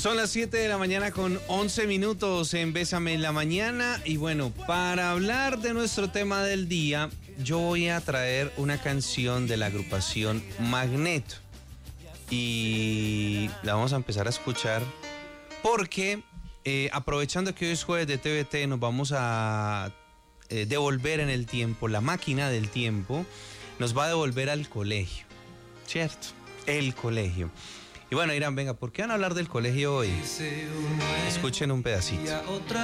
Son las 7 de la mañana con 11 minutos en Bésame en la Mañana. Y bueno, para hablar de nuestro tema del día, yo voy a traer una canción de la agrupación Magneto. Y la vamos a empezar a escuchar porque aprovechando que hoy es jueves de TVT, nos vamos a devolver en el tiempo. La máquina del tiempo nos va a devolver al colegio, ¿cierto? El colegio. Y bueno, dirán, venga, ¿por qué van a hablar del colegio hoy? Escuchen un pedacito.